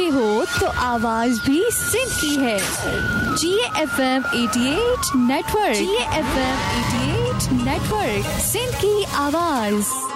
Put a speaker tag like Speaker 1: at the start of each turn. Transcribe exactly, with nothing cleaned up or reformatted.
Speaker 1: आंखें हो तो आवाज भी सिंध की है। जी एफ एम अठासी नेटवर्क, जी एफ एम अठासी नेटवर्क, सिंध की आवाज।